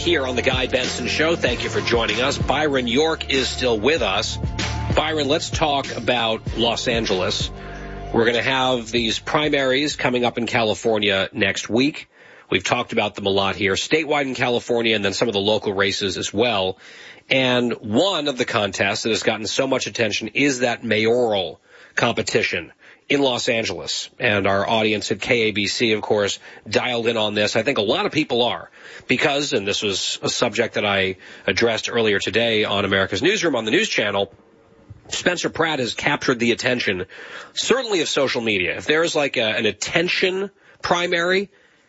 here on the Guy Benson Show. Thank you for joining us. Byron York is still with us. Byron, let's talk about Los Angeles. We're going to have these primaries coming up in California next week. We've talked about them a lot here, statewide in California, and then some of the local races as well. And one of the contests that has gotten so much attention is that mayoral competition in Los Angeles. And our audience at KABC, of course, dialed in on this. I think a lot of people are because, and this was a subject that I addressed earlier today on America's Newsroom on the news channel, Spencer Pratt has captured the attention, certainly of social media. If there is like an attention primary,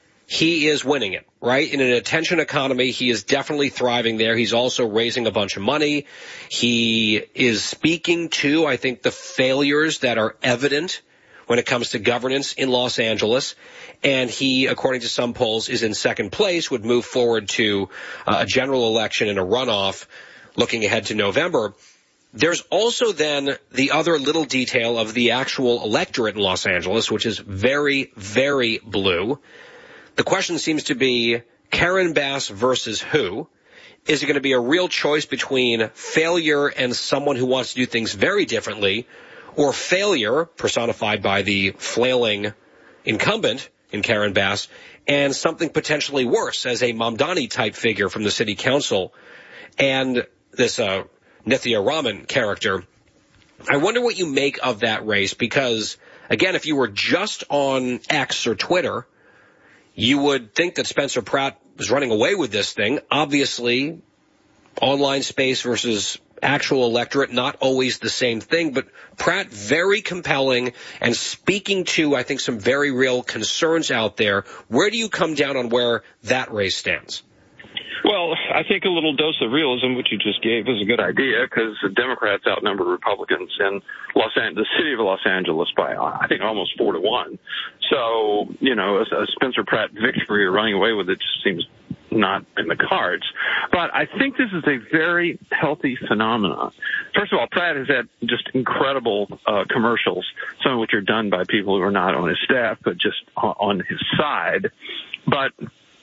he is winning it, right? In an attention economy, he is definitely thriving there. He's also raising a bunch of money. He is speaking to, I think, the failures that are evident when it comes to governance in Los Angeles. And he, according to some polls, is in second place, would move forward to a general election and a runoff looking ahead to November. There's also then the other little detail of the actual electorate in Los Angeles, which is very, very blue. The question seems to be Karen Bass versus who? Is it going to be a real choice between failure and someone who wants to do things very differently, or failure, personified by the flailing incumbent in Karen Bass, and something potentially worse as a Mamdani-type figure from the city council, and this Nithya Raman character? I wonder what you make of that race, because, again, if you were just on X or Twitter, you would think that Spencer Pratt was running away with this thing. Obviously, online space versus actual electorate, not always the same thing, but Pratt very compelling and speaking to, I think, some very real concerns out there. Where do you come down on where that race stands? Well, I think a little dose of realism, which you just gave, is a good idea because the Democrats outnumber Republicans in the city of Los Angeles by, I think, almost 4-1. So, a Spencer Pratt victory or running away with it just seems not in the cards. But I think this is a very healthy phenomenon. First of all, Pratt has had just incredible commercials, some of which are done by people who are not on his staff, but just on his side. But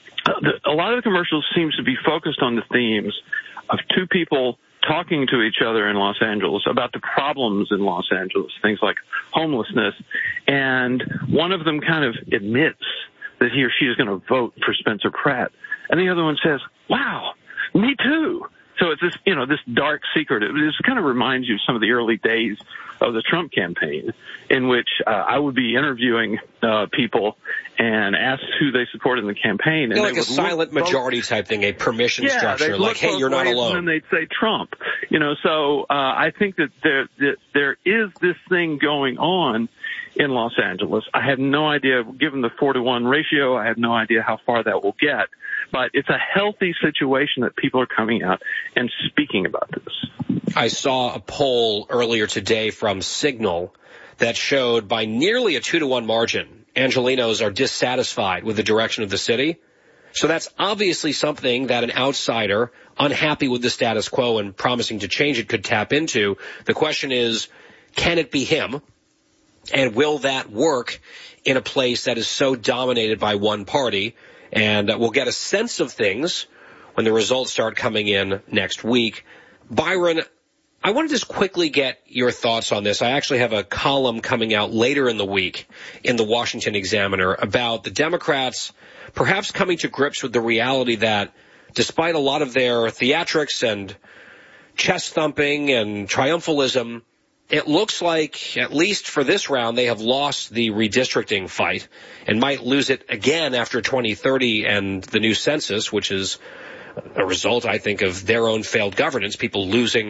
a lot of the commercials seems to be focused on the themes of two people talking to each other in Los Angeles about the problems in Los Angeles, things like homelessness. And one of them kind of admits that he or she is going to vote for Spencer Pratt. And the other one says, wow, me too. So it's this, this dark secret. This kind of reminds you of some of the early days of the Trump campaign, in which I would be interviewing people and ask who they supported in the campaign. And like a silent majority type thing, a permission structure, like, hey, you're not alone. And then they'd say Trump. So I think that there is this thing going on in Los Angeles. I have no idea, given the 4-1 ratio, I have no idea how far that will get. But it's a healthy situation that people are coming out and speaking about this. I saw a poll earlier today from Signal that showed by nearly a 2-1 margin, Angelenos are dissatisfied with the direction of the city. So that's obviously something that an outsider, unhappy with the status quo and promising to change it, could tap into. The question is, can it be him? And will that work in a place that is so dominated by one party? And we'll get a sense of things when the results start coming in next week. Byron, I want to just quickly get your thoughts on this. I actually have a column coming out later in the week in the Washington Examiner about the Democrats perhaps coming to grips with the reality that despite a lot of their theatrics and chest thumping and triumphalism, it looks like, at least for this round, they have lost the redistricting fight and might lose it again after 2030 and the new census, which is a result, I think, of their own failed governance, people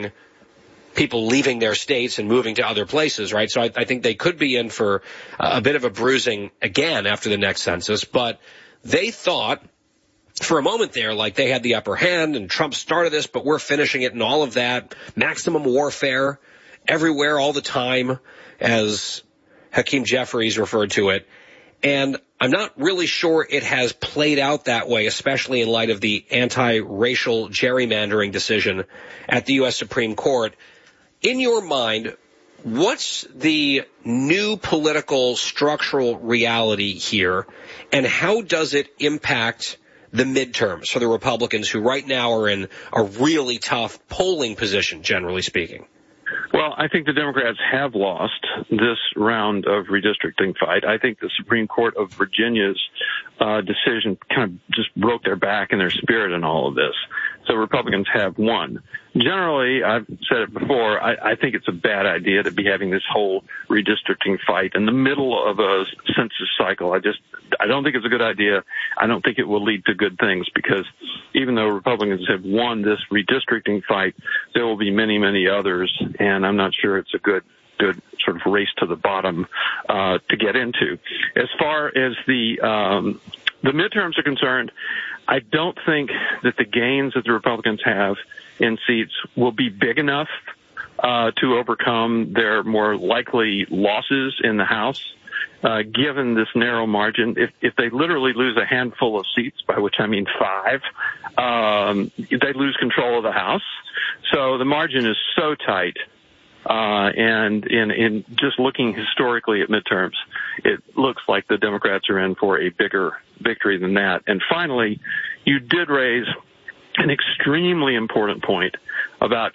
leaving their states and moving to other places, right? So I think they could be in for a bit of a bruising again after the next census. But they thought for a moment there like they had the upper hand and Trump started this, but we're finishing it and all of that. Maximum warfare everywhere all the time, as Hakeem Jeffries referred to it. And I'm not really sure it has played out that way, especially in light of the anti-racial gerrymandering decision at the U.S. Supreme Court. In your mind, what's the new political structural reality here, and how does it impact the midterms for the Republicans, who right now are in a really tough polling position, generally speaking? Well, I think the Democrats have lost this round of redistricting fight. I think the Supreme Court of Virginia's decision kind of just broke their back and their spirit in all of this. So Republicans have won. Generally, I've said it before, I think it's a bad idea to be having this whole redistricting fight in the middle of a census cycle. I don't think it's a good idea. I don't think it will lead to good things, because even though Republicans have won this redistricting fight, there will be many, many others, and I'm not sure it's a good sort of race to the bottom to get into. As far as the midterms are concerned, I don't think that the gains that the Republicans have in seats will be big enough to overcome their more likely losses in the House, given this narrow margin. If they literally lose a handful of seats, by which I mean 5, they lose control of the House. So the margin is so tight. And in just looking historically at midterms, it looks like the Democrats are in for a bigger victory than that. And finally, you did raise an extremely important point about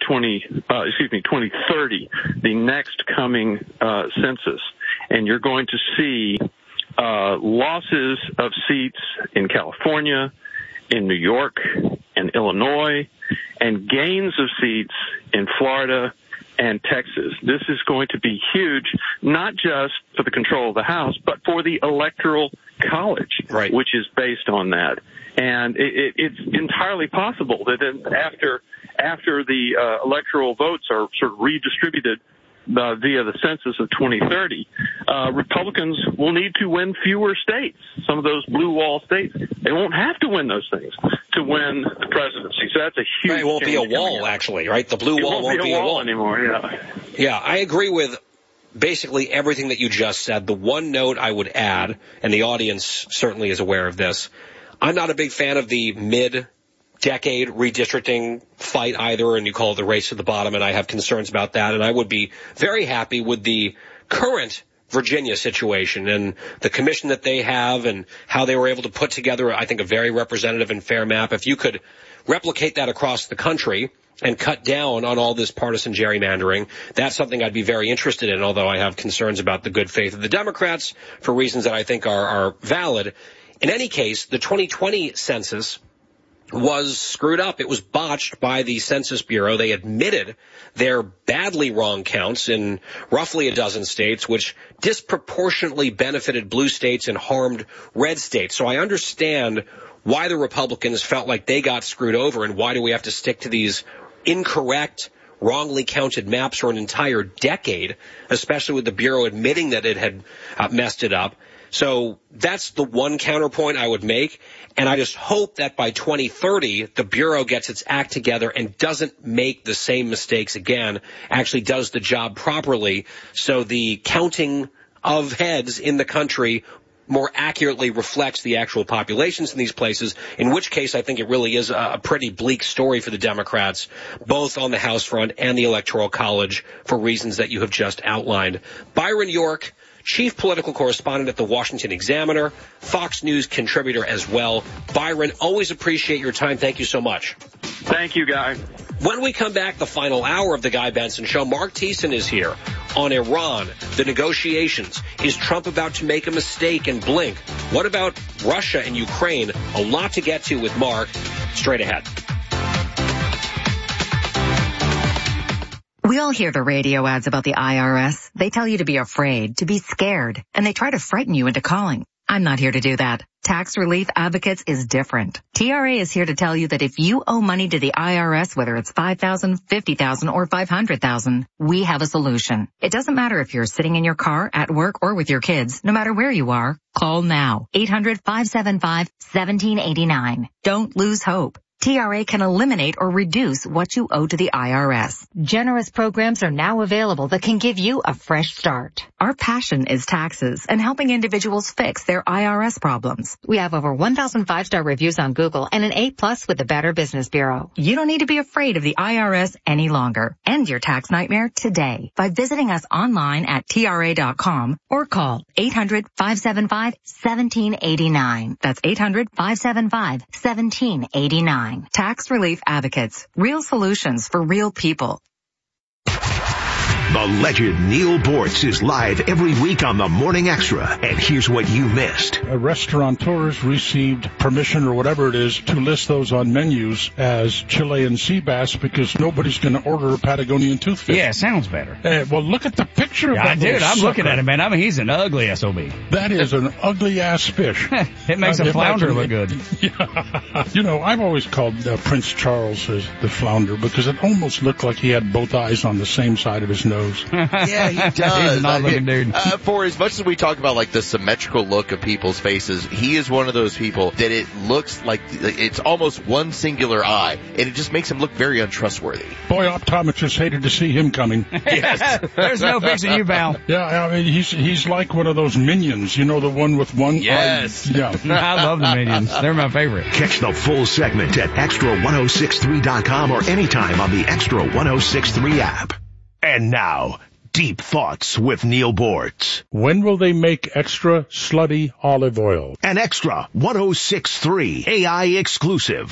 2030, the next coming census. And you're going to see losses of seats in California, in New York, and Illinois, and gains of seats in Florida and Texas. This is going to be huge, not just for the control of the House, but for the Electoral College, right, which is based on that. And it's entirely possible that after the electoral votes are sort of redistributed via the census of 2030, Republicans will need to win fewer states, some of those blue wall states. They won't have to win those things to win the presidency. So that's a huge Right, it won't be a wall, actually, right? The blue wall won't be a wall anymore, yeah. Yeah, I agree with basically everything that you just said. The one note I would add, and the audience certainly is aware of this, I'm not a big fan of the mid-decade redistricting fight either, and you call it the race to the bottom, and I have concerns about that. And I would be very happy with the current Virginia situation and the commission that they have and how they were able to put together, I think, a very representative and fair map. If you could replicate that across the country and cut down on all this partisan gerrymandering, that's something I'd be very interested in, although I have concerns about the good faith of the Democrats for reasons that I think are valid. In any case, the 2020 census was screwed up. It was botched by the Census Bureau. They admitted their badly wrong counts in roughly a dozen states, which disproportionately benefited blue states and harmed red states. So I understand why the Republicans felt like they got screwed over, and why do we have to stick to these incorrect, wrongly counted maps for an entire decade, especially with the Bureau admitting that it had messed it up. So that's the one counterpoint I would make, and I just hope that by 2030 the Bureau gets its act together and doesn't make the same mistakes again, actually does the job properly, so the counting of heads in the country more accurately reflects the actual populations in these places, in which case I think it really is a pretty bleak story for the Democrats, both on the House front and the Electoral College, for reasons that you have just outlined. Byron York, chief political correspondent at the Washington Examiner, Fox News contributor as well. Byron, always appreciate your time. Thank you so much. Thank you, Guy. When we come back, the final hour of the Guy Benson Show, Mark Thiessen is here on Iran, the negotiations. Is Trump about to make a mistake and blink? What about Russia and Ukraine? A lot to get to with Mark. Straight ahead. We all hear the radio ads about the IRS. They tell you to be afraid, to be scared, and they try to frighten you into calling. I'm not here to do that. Tax Relief Advocates is different. TRA is here to tell you that if you owe money to the IRS, whether it's $5,000, $50,000, or $500,000, we have a solution. It doesn't matter if you're sitting in your car, at work, or with your kids. No matter where you are, call now. 800-575-1789. Don't lose hope. TRA can eliminate or reduce what you owe to the IRS. Generous programs are now available that can give you a fresh start. Our passion is taxes and helping individuals fix their IRS problems. We have over 1,000 5-star reviews on Google and an A+ with the Better Business Bureau. You don't need to be afraid of the IRS any longer. End your tax nightmare today by visiting us online at TRA.com or call 800-575-1789. That's 800-575-1789. Tax Relief Advocates. Real solutions for real people. The legend Neil Bortz is live every week on the Morning Extra, and here's what you missed. Restaurateurs received permission or whatever it is to list those on menus as Chilean sea bass because nobody's going to order a Patagonian toothfish. Yeah, sounds better. Well, look at the picture of that. I did. I'm looking at it, man. I mean, he's an ugly SOB. That is an ugly-ass fish. It makes a flounder look good. Yeah. You know, I've always called Prince Charles as the flounder because it almost looked like he had both eyes on the same side of his nose. Yeah, he does. He's an odd-looking dude. For as much as we talk about like the symmetrical look of people's faces, he is one of those people that it looks like it's almost one singular eye, and it just makes him look very untrustworthy. Boy, optometrists hated to see him coming. Yes. There's no fixing you, pal. Yeah, I mean, he's like one of those Minions, you know, the one with one eye. Yeah. I love the Minions. They're my favorite. Catch the full segment at extra1063.com or anytime on the Extra 1063 app. And now, Deep Thoughts with Neil Bortz. When will they make extra slutty olive oil? An Extra 1063 AI exclusive.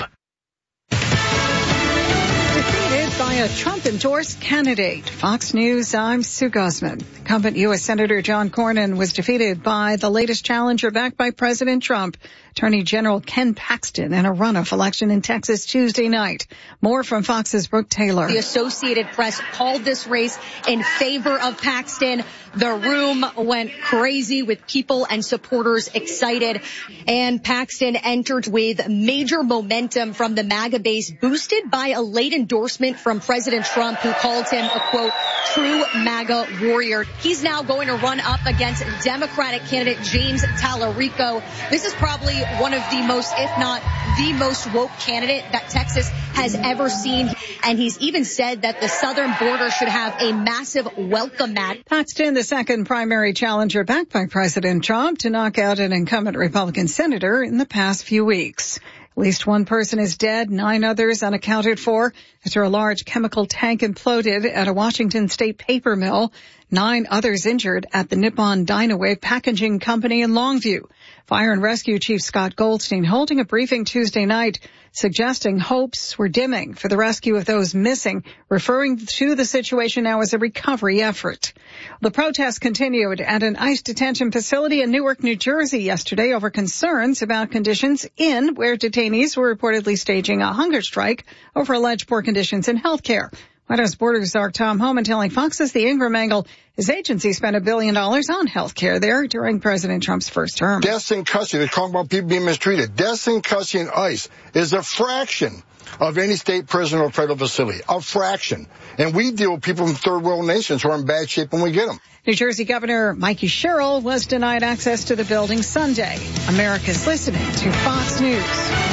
Defeated by a Trump-endorsed candidate. Fox News, I'm Sue Guzman. Incumbent U.S. Senator John Cornyn was defeated by the latest challenger backed by President Trump, Attorney General Ken Paxton, in a runoff election in Texas Tuesday night. More from Fox's Brooke Taylor. The Associated Press called this race in favor of Paxton. The room went crazy with people and supporters excited. And Paxton entered with major momentum from the MAGA base, boosted by a late endorsement from President Trump, who called him a, quote, true MAGA warrior. He's now going to run up against Democratic candidate James Tallarico. This is probably one of the most, if not the most woke candidate that Texas has ever seen. And he's even said that the southern border should have a massive welcome mat. Paxton, the second primary challenger backed by President Trump to knock out an incumbent Republican senator in the past few weeks. At least one person is dead, 9 others unaccounted for after a large chemical tank imploded at a Washington state paper mill. 9 others injured at the Nippon Dynawave Packaging Company in Longview. Fire and Rescue Chief Scott Goldstein holding a briefing Tuesday night, suggesting hopes were dimming for the rescue of those missing, referring to the situation now as a recovery effort. The protests continued at an ICE detention facility in Newark, New Jersey yesterday over concerns about conditions in where detainees were reportedly staging a hunger strike over alleged poor conditions in health care. White House Border Czar Tom Homan telling Fox's The Ingram Angle his agency spent $1 billion on health care there during President Trump's first term. Deaths in custody, they're talking about people being mistreated. Deaths in custody in ICE is a fraction of any state prison or federal facility. A fraction. And we deal with people from third world nations who are in bad shape when we get them. New Jersey Governor Mikey Sherrill was denied access to the building Sunday. America's listening to Fox News.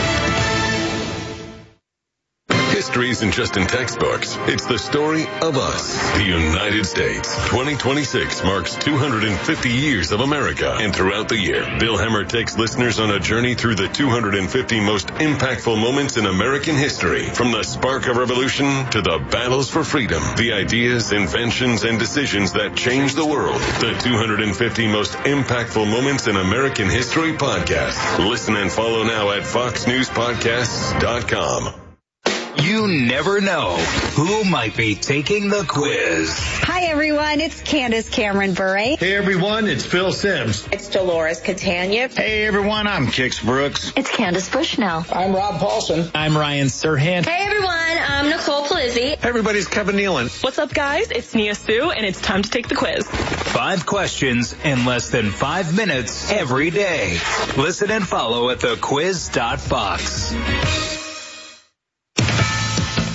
History isn't just in textbooks. It's the story of us, the United States. 2026 marks 250 years of America. And throughout the year, Bill Hemmer takes listeners on a journey through the 250 most impactful moments in American history. From the spark of revolution to the battles for freedom, the ideas, inventions, and decisions that changed the world. The 250 most impactful moments in American history podcast. Listen and follow now at foxnewspodcasts.com. You never know who might be taking the quiz. Hi, everyone. It's Candace Cameron Bure. Hey, everyone. It's Phil Sims. It's Dolores Catania. Hey, everyone. I'm Kix Brooks. It's Candace Bushnell. I'm Rob Paulson. I'm Ryan Serhant. Hey, everyone. I'm Nicole Polizzi. Hey, everybody. It's Kevin Nealon. What's up, guys? It's Nia Sue, and it's time to take the quiz. 5 questions in less than 5 minutes every day. Listen and follow at thequiz.fox.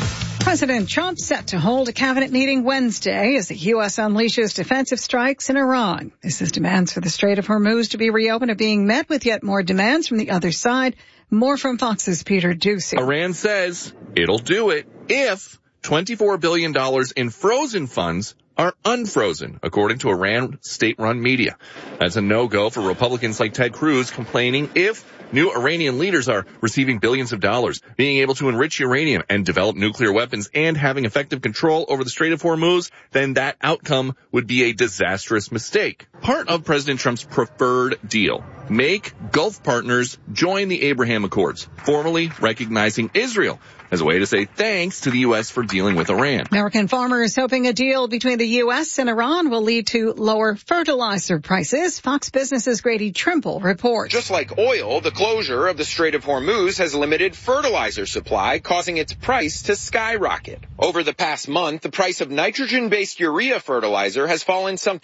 President Trump set to hold a cabinet meeting Wednesday as the U.S. unleashes defensive strikes in Iran. This is demands for the Strait of Hormuz to be reopened are being met with yet more demands from the other side. More from Fox's Peter Doocy. Iran says it'll do it if $24 billion in frozen funds are unfrozen, according to Iran state-run media. That's a no-go for Republicans like Ted Cruz, complaining if new Iranian leaders are receiving billions of dollars, being able to enrich uranium and develop nuclear weapons and having effective control over the Strait of Hormuz, then that outcome would be a disastrous mistake. Part of President Trump's preferred deal: make Gulf partners join the Abraham Accords, formally recognizing Israel as a way to say thanks to the U.S. for dealing with Iran. American farmers hoping a deal between the U.S. and Iran will lead to lower fertilizer prices. Fox Business's Grady Trimble reports. Just like oil, the closure of the Strait of Hormuz has limited fertilizer supply, causing its price to skyrocket. Over the past month, the price of nitrogen-based urea fertilizer has fallen some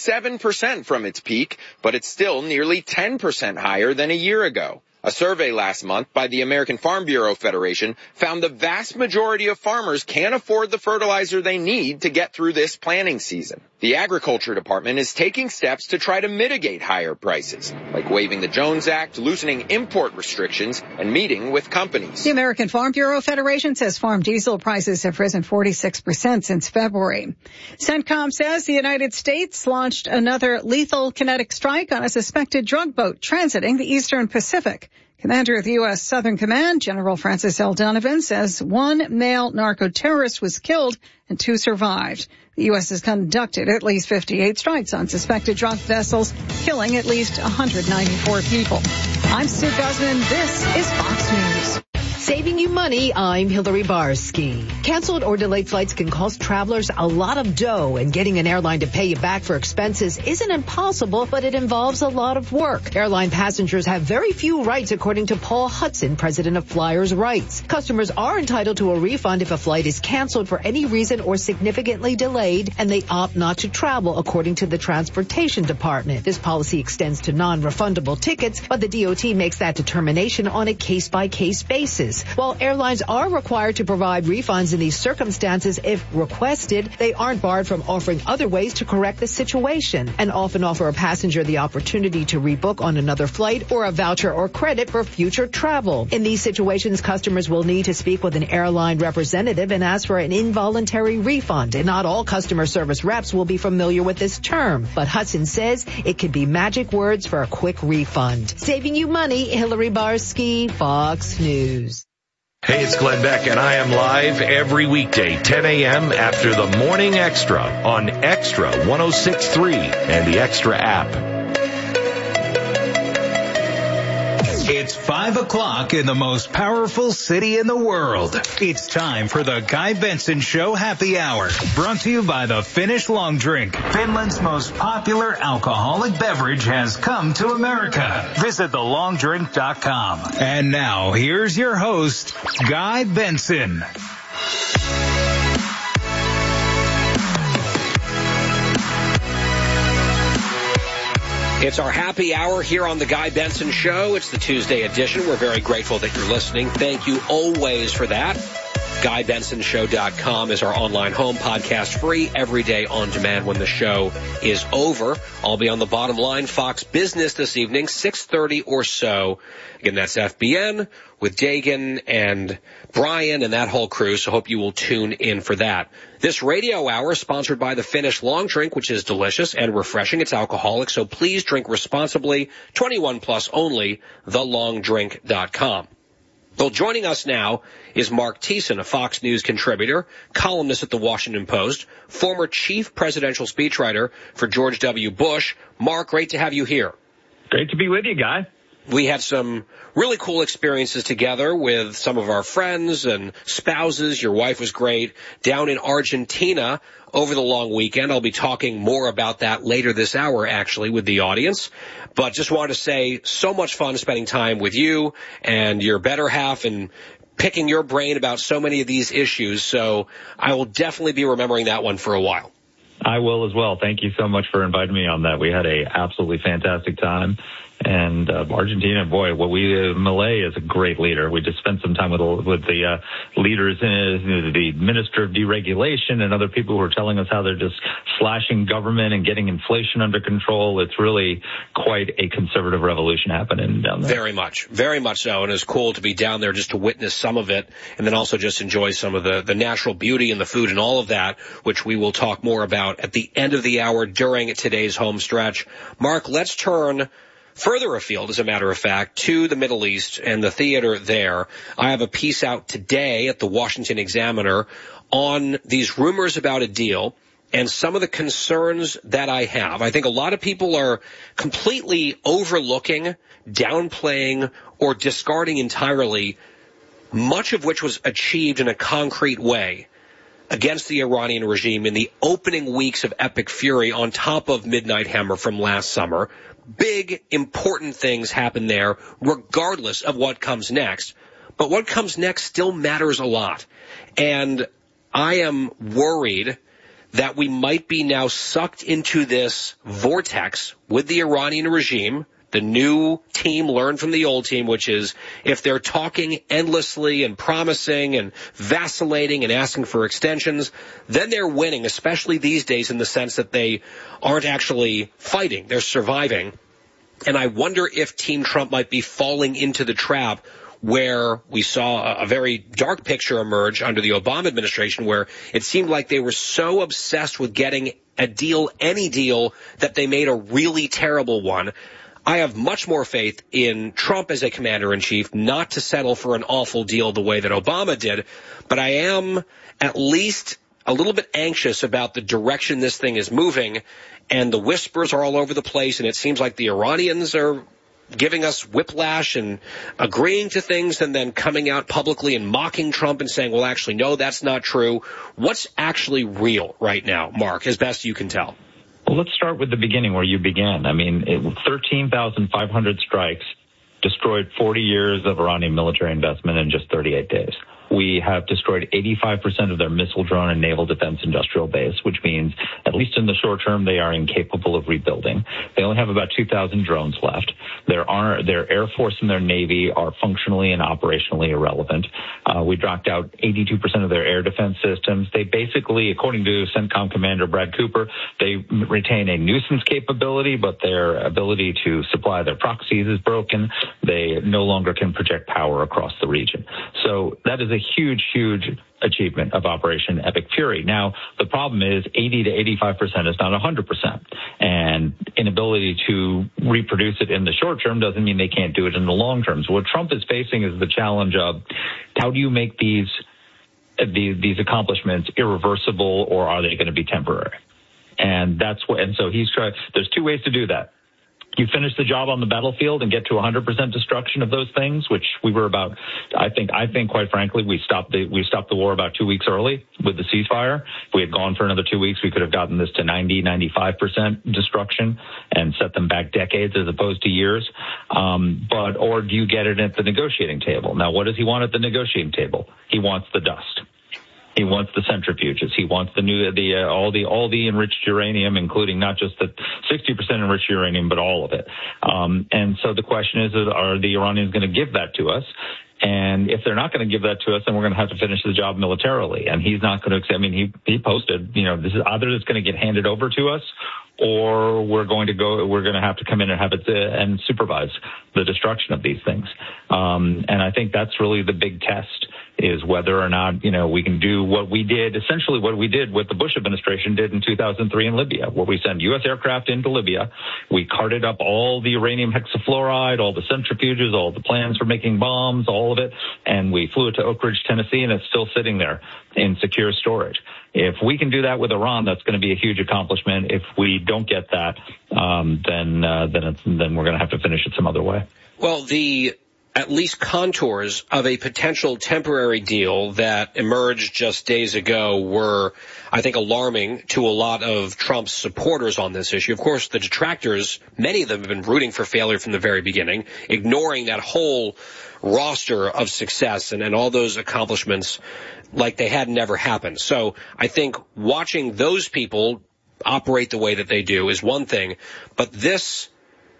27% from its peak, but it's still nearly 10% higher than a year ago. A survey last month by the American Farm Bureau Federation found the vast majority of farmers can't afford the fertilizer they need to get through this planting season. The Agriculture Department is taking steps to try to mitigate higher prices, like waiving the Jones Act, loosening import restrictions, and meeting with companies. The American Farm Bureau Federation says farm diesel prices have risen 46% since February. CENTCOM says the United States launched another lethal kinetic strike on a suspected drug boat transiting the Eastern Pacific. Commander of the U.S. Southern Command, General Francis L. Donovan, says one male narco-terrorist was killed and 2 survived. The U.S. has conducted at least 58 strikes on suspected drug vessels, killing at least 194 people. I'm Sue Guzman. This is Fox News. Saving you money, I'm Hillary Barsky. Canceled or delayed flights can cost travelers a lot of dough, and getting an airline to pay you back for expenses isn't impossible, but it involves a lot of work. Airline passengers have very few rights, according to Paul Hudson, president of Flyers Rights. Customers are entitled to a refund if a flight is canceled for any reason or significantly delayed, and they opt not to travel, according to the Transportation Department. This policy extends to non-refundable tickets, but the DOT makes that determination on a case-by-case basis. While airlines are required to provide refunds in these circumstances if requested, they aren't barred from offering other ways to correct the situation, and often offer a passenger the opportunity to rebook on another flight or a voucher or credit for future travel. In these situations, customers will need to speak with an airline representative and ask for an involuntary refund, and not all customer service reps will be familiar with this term. But Hudson says it could be magic words for a quick refund. Saving you money, Hillary Barsky, Fox News. Hey, it's Glenn Beck, and I am live every weekday, 10 a.m. after the Morning Extra on Extra 106.3 and the Extra app. It's 5 o'clock in the most powerful city in the world. It's time for the Guy Benson Show Happy Hour, brought to you by the Finnish Long Drink. Finland's most popular alcoholic beverage has come to America. Visit thelongdrink.com. And now, here's your host, Guy Benson. It's our happy hour here on the Guy Benson Show. It's the Tuesday edition. We're very grateful that you're listening. Thank you always for that. GuyBensonShow.com is our online home, podcast free, every day on demand when the show is over. I'll be on the bottom line, Fox Business this evening, 6:30 or so. Again, that's FBN with Dagan and Brian and that whole crew, so hope you will tune in for that. This radio hour is sponsored by the Finnish Long Drink, which is delicious and refreshing. It's alcoholic, so please drink responsibly. 21 plus only, thelongdrink.com. Well, joining us now is Mark Thiessen, a Fox News contributor, columnist at the Washington Post, former chief presidential speechwriter for George W. Bush. Mark, great to have you here. Great to be with you, Guy. We had some really cool experiences together with some of our friends and spouses. Your wife was great down in Argentina over the long weekend. I'll be talking more about that later this hour, actually, with the audience. But just wanted to say, so much fun spending time with you and your better half and picking your brain about so many of these issues. So I will definitely be remembering that one for a while. I will as well. Thank you so much for inviting me on that. We had a absolutely fantastic time. And Argentina, boy, Milei is a great leader. We just spent some time with the leaders, the Minister of Deregulation and other people who are telling us how they're just slashing government and getting inflation under control. It's really quite a conservative revolution happening down there. Very much so. And it's cool to be down there just to witness some of it and then also just enjoy some of the natural beauty and the food and all of that, which we will talk more about at the end of the hour during today's home stretch. Mark, let's turn further afield, as a matter of fact, to the Middle East and the theater there. I have a piece out today at the Washington Examiner on these rumors about a deal and some of the concerns that I have. I think a lot of people are completely overlooking, downplaying, or discarding entirely much of which was achieved in a concrete way against the Iranian regime in the opening weeks of Epic Fury on top of Midnight Hammer from last summer. Big, important things happen there, regardless of what comes next. But what comes next still matters a lot. And I am worried that we might be now sucked into this vortex with the Iranian regime. The new team learned from the old team, which is if they're talking endlessly and promising and vacillating and asking for extensions, then they're winning, especially these days in the sense that they aren't actually fighting. They're surviving. And I wonder if Team Trump might be falling into the trap where we saw a very dark picture emerge under the Obama administration, where it seemed like they were so obsessed with getting a deal, any deal, that they made a really terrible one. I have much more faith in Trump as a commander-in-chief not to settle for an awful deal the way that Obama did, but I am at least a little bit anxious about the direction this thing is moving, and the whispers are all over the place, and it seems like the Iranians are giving us whiplash and agreeing to things and then coming out publicly and mocking Trump and saying, well, actually, no, that's not true. What's actually real right now, Mark, as best you can tell? Well, let's start with the beginning where you began. I mean, 13,500 strikes destroyed 40 years of Iranian military investment in just 38 days. We have destroyed 85% of their missile, drone, and naval defense industrial base, which means, at least in the short term, they are incapable of rebuilding. They only have about 2,000 drones left. Their Air Force and their Navy are functionally and operationally irrelevant. We dropped out 82% of their air defense systems. They basically, according to CENTCOM Commander Brad Cooper, they retain a nuisance capability, but their ability to supply their proxies is broken. They no longer can project power across the region. So that is a huge, huge achievement of Operation Epic Fury. Now, the problem is 80 to 85% is not 100%. And inability to reproduce it in the short term doesn't mean they can't do it in the long term. So what Trump is facing is the challenge of how do you make these accomplishments irreversible, or are they going to be temporary? And so he's trying. There's two ways to do that. You finish the job on the battlefield and get to 100% destruction of those things, which we were about. I think quite frankly, we stopped the war about 2 weeks early with the ceasefire. If we had gone for another 2 weeks, we could have gotten this to 90, 95% destruction and set them back decades as opposed to years. Or do you get it at the negotiating table? Now, what does he want at the negotiating table? He wants the dust. He wants the centrifuges. He wants all the enriched uranium, including not just the 60% enriched uranium, but all of it. And so the question is, are the Iranians going to give that to us? And if they're not going to give that to us, then we're going to have to finish the job militarily. And he's not going to accept. I mean, he posted, this is either it's going to get handed over to us, or we're going to have to come in and have it and supervise the destruction of these things. And I think that's really the big test, is whether or not, we can do what we did what the Bush administration did in 2003 in Libya, where we sent U.S. aircraft into Libya. We carted up all the uranium hexafluoride, all the centrifuges, all the plans for making bombs, all of it, and we flew it to Oak Ridge, Tennessee, and it's still sitting there in secure storage. If we can do that with Iran, that's going to be a huge accomplishment. If we don't get that, then we're going to have to finish it some other way. Well, the at least contours of a potential temporary deal that emerged just days ago were, I think, alarming to a lot of Trump's supporters on this issue. Of course, the detractors, many of them have been rooting for failure from the very beginning, ignoring that whole roster of success and all those accomplishments like they had never happened. So I think watching those people operate the way that they do is one thing, but this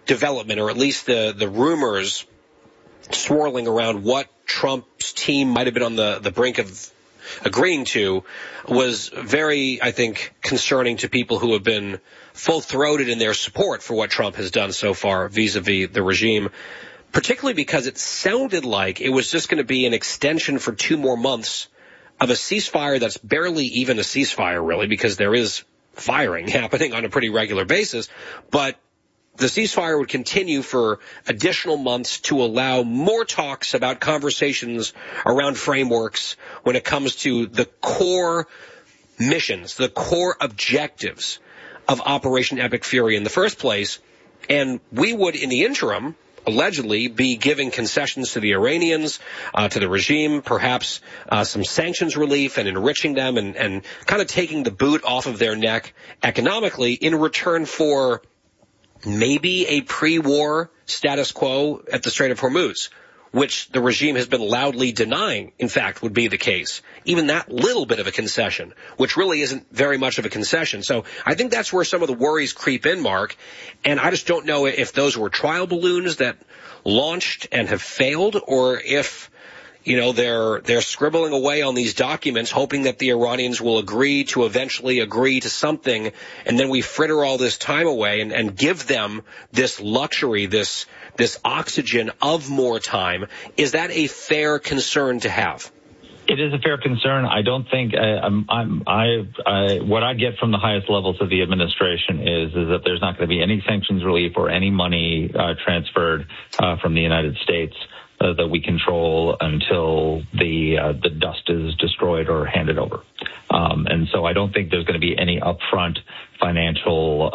development, or at least the rumors swirling around what Trump's team might have been on the brink of agreeing to, was very, I think, concerning to people who have been full-throated in their support for what Trump has done so far vis-a-vis the regime, particularly because it sounded like it was just going to be an extension for 2 more months of a ceasefire that's barely even a ceasefire, really, because there is firing happening on a pretty regular basis. But the ceasefire would continue for additional months to allow more talks about conversations around frameworks when it comes to the core missions, the core objectives of Operation Epic Fury in the first place. And we would, in the interim, allegedly be giving concessions to the Iranians, to the regime, perhaps some sanctions relief and enriching them and kind of taking the boot off of their neck economically in return for maybe a pre-war status quo at the Strait of Hormuz, which the regime has been loudly denying, in fact, would be the case. Even that little bit of a concession, which really isn't very much of a concession. So I think that's where some of the worries creep in, Mark. And I just don't know if those were trial balloons that launched and have failed, or if, you know, they're scribbling away on these documents, hoping that the Iranians will eventually agree to something, and then we fritter all this time away and give them this luxury, this oxygen of more time. Is that a fair concern to have? It is a fair concern. I don't think what I get from the highest levels of the administration is that there's not going to be any sanctions relief or any money transferred from the United States that we control until the dust is destroyed or handed over. And so I don't think there's going to be any upfront financial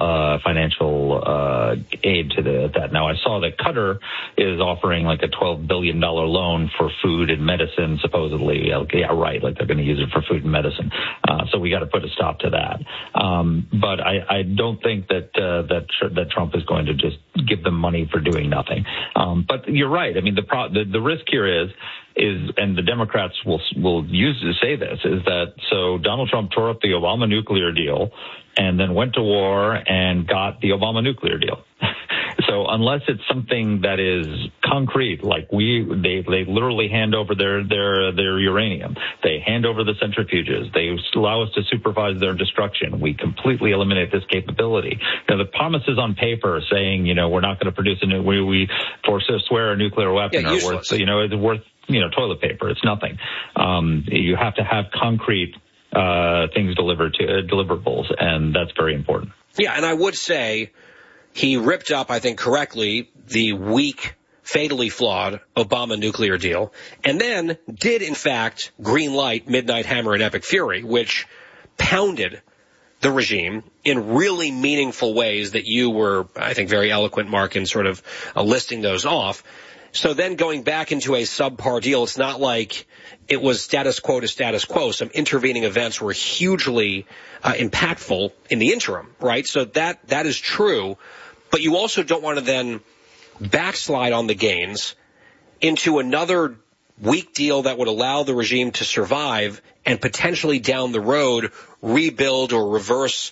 aid to that. Now, I saw that Qatar is offering like a $12 billion loan for food and medicine, supposedly. Yeah, right. Like they're going to use it for food and medicine. So we got to put a stop to that. But I don't think that Trump is going to just give them money for doing nothing. But you're right. I mean, the risk here is, and the Democrats will use to say this, is that so Donald Trump tore up the Obama nuclear deal and then went to war and got the Obama nuclear deal. So unless it's something that is concrete, like they literally hand over their uranium, they hand over the centrifuges, they allow us to supervise their destruction, we completely eliminate this capability. Now, the promises on paper saying, you know, we're not going to produce we swear a nuclear weapon are worth, you know, it's worth, you know, toilet paper. It's nothing. You have to have concrete things delivered to deliverables, and that's very important. Yeah, and I would say he ripped up, I think correctly, the weak, fatally flawed Obama nuclear deal, and then did, in fact, green light Midnight Hammer and Epic Fury, which pounded the regime in really meaningful ways that you were, I think, very eloquent, Mark, in sort of listing those off. So then going back into a subpar deal, it's not like it was status quo to status quo. Some intervening events were hugely impactful in the interim, right? So that is true. But you also don't want to then backslide on the gains into another weak deal that would allow the regime to survive and potentially down the road rebuild or reverse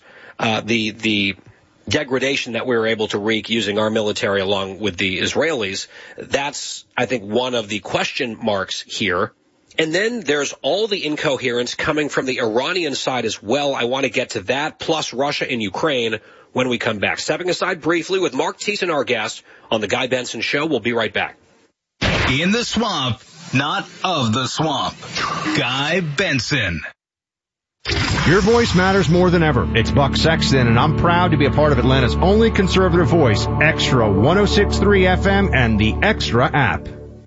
the degradation that we were able to wreak using our military along with the Israelis. That's, I think, one of the question marks here. And then there's all the incoherence coming from the Iranian side as well. I want to get to that, plus Russia and Ukraine when we come back. Stepping aside briefly with Mark Thiessen, our guest, on The Guy Benson Show. We'll be right back. In the swamp, not of the swamp. Guy Benson. Your voice matters more than ever. It's Buck Sexton, and I'm proud to be a part of Atlanta's only conservative voice, Extra 106.3 FM and the Extra app.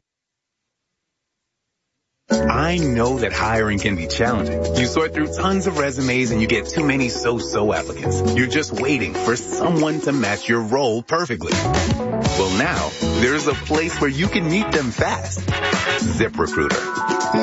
I know that hiring can be challenging. You sort through tons of resumes and you get too many so-so applicants. You're just waiting for someone to match your role perfectly. Well, now there's a place where you can meet them fast. ZipRecruiter.